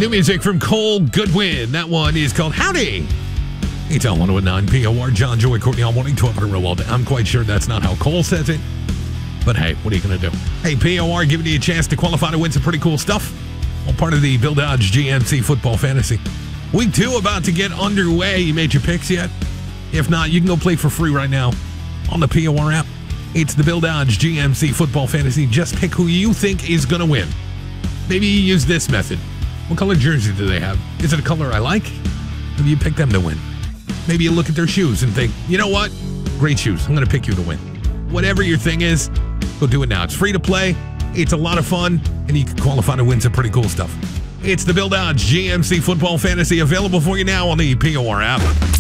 New music from Cole Goodwin. That one is called Howdy. It's on 101.9 POR. John, Joey, Courtney, all morning, 12 in a row all day. I'm quite sure that's not how Cole says it. But hey, what are you going to do? Hey, POR giving you a chance to qualify to win some pretty cool stuff. All part of the Bill Dodge GMC Football Fantasy. Week 2 about to get underway. You made your picks yet? If not, you can go play for free right now on the POR app. It's the Bill Dodge GMC Football Fantasy. Just pick who you think is going to win. Maybe you use this method. What color jersey do they have? Is it a color I like? Maybe you pick them to win. Maybe you look at their shoes and think, you know what? Great shoes. I'm going to pick you to win. Whatever your thing is, go do it now. It's free to play. It's a lot of fun. And you can qualify to win some pretty cool stuff. It's the Bill Dodge GMC Football Fantasy, available for you now on the POR app.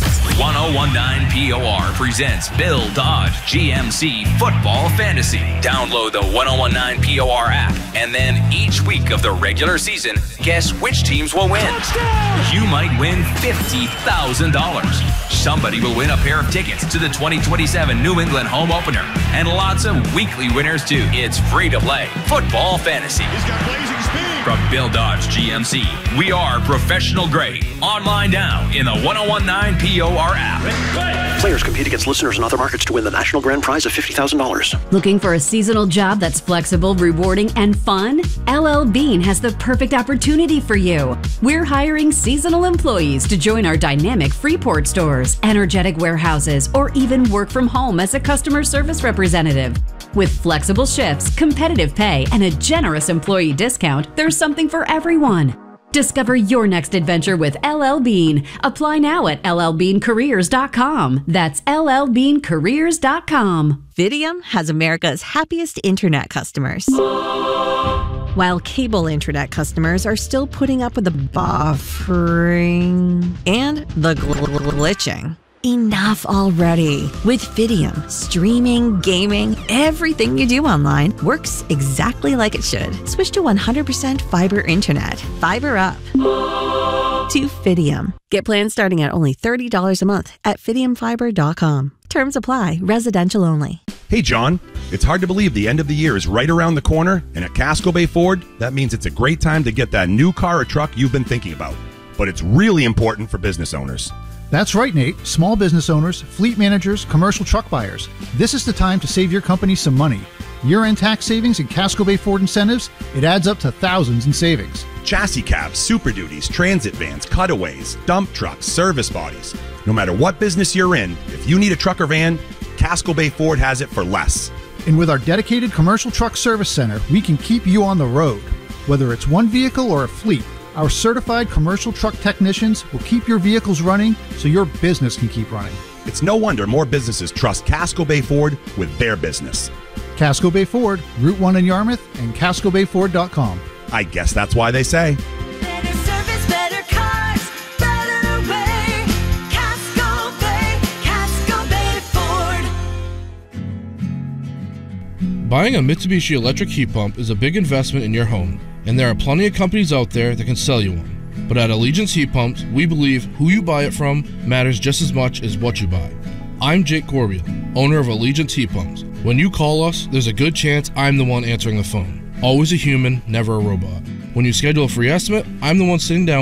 101.9 POR presents Bill Dodge GMC Football Fantasy. Download the 101.9 POR app, and then each week of the regular season, guess which teams will win. Touchdown! You might win $50,000. Somebody will win a pair of tickets to the 2027 New England home opener, and lots of weekly winners too. It's free to play Football Fantasy. He's got blazing speed. From Bill Dodge GMC, we are professional grade. Online now in the 101.9 POR app. Players compete against listeners in other markets to win the national grand prize of $50,000. Looking for a seasonal job that's flexible, rewarding, and fun? LL Bean has the perfect opportunity for you. We're hiring seasonal employees to join our dynamic Freeport stores, energetic warehouses, or even work from home as a customer service representative. With flexible shifts, competitive pay, and a generous employee discount, there's something for everyone. Discover your next adventure with LL Bean. Apply now at llbeancareers.com. That's llbeancareers.com. Fidium has America's happiest internet customers. While cable internet customers are still putting up with the buffering and the glitching. Enough already. With Fidium, streaming, gaming, everything you do online works exactly like it should. Switch to 100% fiber internet. Fiber up to Fidium. Get plans starting at only $30 a month at fidiumfiber.com. Terms apply. Residential only. Hey, John. It's hard to believe the end of the year is right around the corner, and at Casco Bay Ford, that means it's a great time to get that new car or truck you've been thinking about. But it's really important for business owners. That's right, Nate. Small business owners, fleet managers, commercial truck buyers. This is the time to save your company some money. Year-end tax savings and Casco Bay Ford incentives, it adds up to thousands in savings. Chassis cabs, Super Duties, transit vans, cutaways, dump trucks, service bodies. No matter what business you're in, if you need a truck or van, Casco Bay Ford has it for less. And with our dedicated commercial truck service center, we can keep you on the road. Whether it's one vehicle or a fleet, our certified commercial truck technicians will keep your vehicles running so your business can keep running. It's no wonder more businesses trust Casco Bay Ford with their business. Casco Bay Ford, Route 1 in Yarmouth, and CascoBayFord.com. I guess that's why they say. Better service, better cars, better way. Casco Bay Ford. Buying a Mitsubishi electric heat pump is a big investment in your home, and there are plenty of companies out there that can sell you one. But at Allegiance Heat Pumps, we believe who you buy it from matters just as much as what you buy. I'm Jake Corbeil, owner of Allegiance Heat Pumps. When you call us, there's a good chance I'm the one answering the phone. Always a human, never a robot. When you schedule a free estimate, I'm the one sitting down